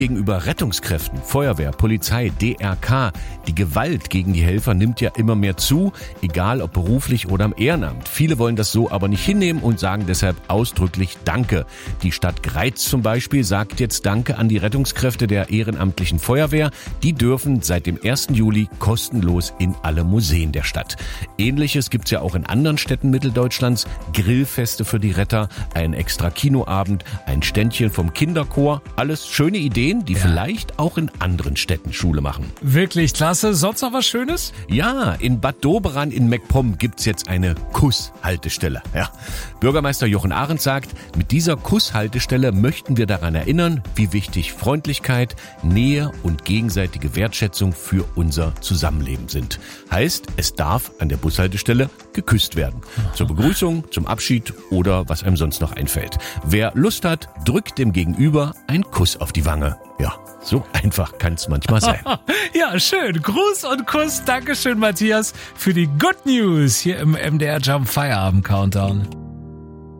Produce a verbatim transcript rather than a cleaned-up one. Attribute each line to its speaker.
Speaker 1: Gegenüber Rettungskräften, Feuerwehr, Polizei, D R K. Die Gewalt gegen die Helfer nimmt ja immer mehr zu, egal ob beruflich oder im Ehrenamt. Viele wollen das so aber nicht hinnehmen und sagen deshalb ausdrücklich Danke. Die Stadt Greiz zum Beispiel sagt jetzt Danke an die Rettungskräfte der ehrenamtlichen Feuerwehr. Die dürfen seit dem ersten Juli kostenlos in alle Museen der Stadt. Ähnliches gibt's ja auch in anderen Städten Mitteldeutschlands. Grillfeste für die Retter, ein extra Kinoabend, ein Ständchen vom Kinderchor. Alles schöne Ideen, die ja. vielleicht auch in anderen Städten Schule machen.
Speaker 2: Wirklich klasse. Sonst noch was Schönes?
Speaker 1: Ja, in Bad Doberan in MacPom gibt's jetzt eine Kusshaltestelle. Ja. Bürgermeister Jochen Arendt sagt, mit dieser Kusshaltestelle möchten wir daran erinnern, wie wichtig Freundlichkeit, Nähe und gegenseitige Wertschätzung für unser Zusammenleben sind. Heißt, es darf an der Bushaltestelle geküsst werden. Zur Begrüßung, zum Abschied oder was einem sonst noch einfällt. Wer Lust hat, drückt dem Gegenüber einen Kuss auf die Wange. Ja, so einfach kann es manchmal sein.
Speaker 2: Ja, schön. Gruß und Kuss. Dankeschön, Matthias, für die Good News hier im M D R Jump Feierabend Countdown.